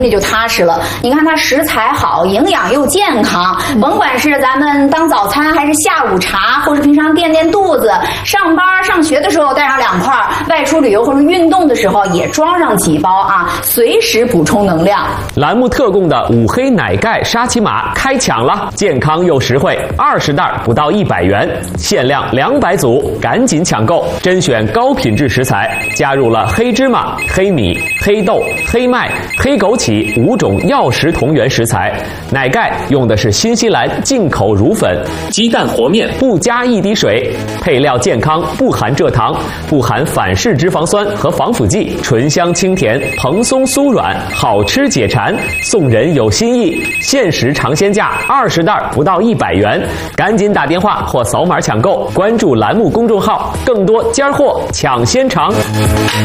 那就踏实了。你看它食材好，营养又健康，甭管是咱们当早餐，还是下午茶，或是平常垫垫肚子，上班上学的时候带上2块，外出旅游或者运动的时候也装上几包啊，随时补充能量。 栏目特供的5黑奶钙沙琪玛开抢了，健康又实惠，20袋不到100元，限量200组，赶紧抢购！甄选高品质食材，加入了黑芝麻、黑米、黑豆、黑麦、黑枸杞5种药食同源食材，奶钙用的是新西兰进口乳粉，鸡蛋和面不加1滴水，配料健康，不含蔗糖，不含反式脂肪酸和防腐剂，醇香清甜，蓬松酥软，好吃解馋。送人有心意，限时尝鲜价20袋不到100元，赶紧打电话或扫码抢购，关注栏目公众号，更多尖货抢先尝。